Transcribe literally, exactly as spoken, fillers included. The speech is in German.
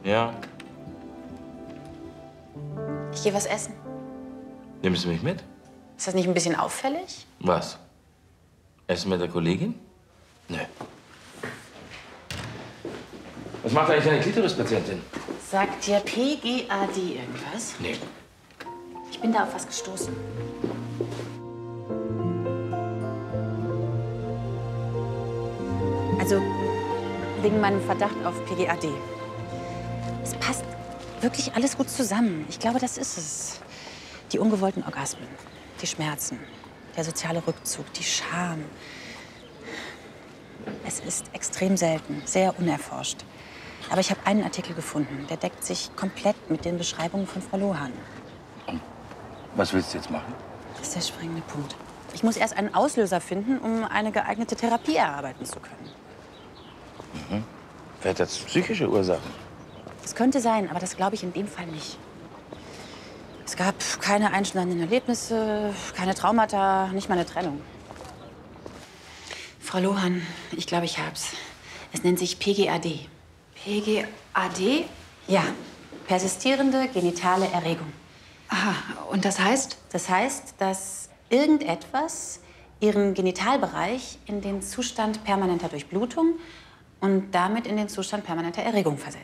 Ja. Ich gehe was essen. Nimmst du mich mit? Ist das nicht ein bisschen auffällig? Was? Essen mit der Kollegin? Nö. Was macht eigentlich deine Klitorispatientin? Sagt dir P G A D irgendwas? Nee. Ich bin da auf was gestoßen. Also, wegen meinem Verdacht auf P G A D. Es passt wirklich alles gut zusammen. Ich glaube, das ist es. Die ungewollten Orgasmen, die Schmerzen, der soziale Rückzug, die Scham. Es ist extrem selten, sehr unerforscht. Aber ich habe einen Artikel gefunden, der deckt sich komplett mit den Beschreibungen von Frau Lohan. Und was willst du jetzt machen? Das ist der springende Punkt. Ich muss erst einen Auslöser finden, um eine geeignete Therapie erarbeiten zu können. Mhm. Vielleicht hat es psychische Ursachen. Das könnte sein, aber das glaube ich in dem Fall nicht. Es gab keine einschneidenden Erlebnisse, keine Traumata, nicht mal eine Trennung. Frau Lohan, ich glaube, ich hab's. Es nennt sich P G A D. P G A D? Ja, persistierende genitale Erregung. Aha, und das heißt? Das heißt, dass irgendetwas Ihren Genitalbereich in den Zustand permanenter Durchblutung und damit in den Zustand permanenter Erregung versetzt.